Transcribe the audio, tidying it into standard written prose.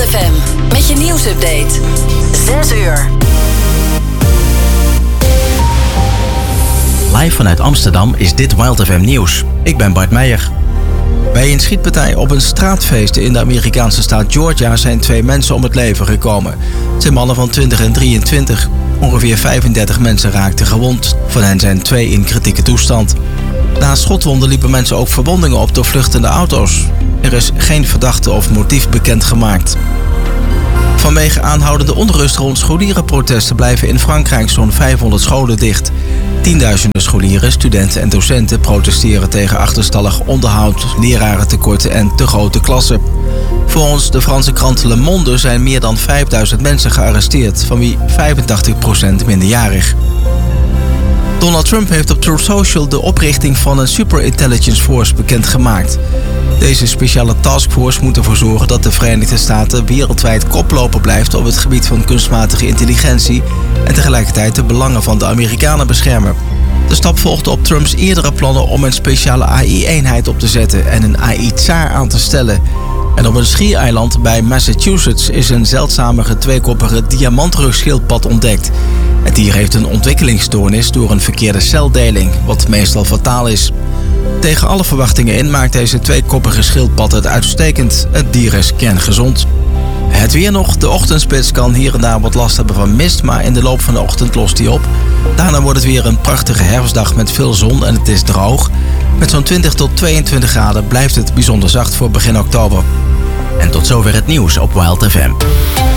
FM met je nieuwsupdate. 6 uur. Live vanuit Amsterdam is dit Wild FM Nieuws. Ik ben Bart Meijer. Bij een schietpartij op een straatfeest in de Amerikaanse staat Georgia zijn 2 mensen om het leven gekomen. Het zijn mannen van 20 en 23. Ongeveer 35 mensen raakten gewond. Van hen zijn 2 in kritieke toestand. Na schotwonden liepen mensen ook verwondingen op door vluchtende auto's. Er is geen verdachte of motief bekendgemaakt. Vanwege aanhoudende onrust rond scholierenprotesten blijven in Frankrijk zo'n 500 scholen dicht. Tienduizenden scholieren, studenten en docenten protesteren tegen achterstallig onderhoud, lerarentekorten en te grote klassen. Volgens de Franse krant Le Monde zijn meer dan 5000 mensen gearresteerd, van wie 85% minderjarig. Donald Trump heeft op Truth Social de oprichting van een Super Intelligence Force bekendgemaakt. Deze speciale taskforce moet ervoor zorgen dat de Verenigde Staten wereldwijd koploper blijft op het gebied van kunstmatige intelligentie en tegelijkertijd de belangen van de Amerikanen beschermen. De stap volgt op Trumps eerdere plannen om een speciale AI-eenheid op te zetten en een AI-tsaar aan te stellen. En op een schiereiland bij Massachusetts is een zeldzamere tweekoppige diamantrugschildpad ontdekt. Het dier heeft een ontwikkelingsstoornis door een verkeerde celdeling, wat meestal fataal is. Tegen alle verwachtingen in maakt deze tweekoppige schildpad het uitstekend. Het dier is kerngezond. Het weer nog. De ochtendspits kan hier en daar wat last hebben van mist, maar in de loop van de ochtend lost die op. Daarna wordt het weer een prachtige herfstdag met veel zon en het is droog. Met zo'n 20 tot 22 graden blijft het bijzonder zacht voor begin oktober. En tot zover het nieuws op Wild FM.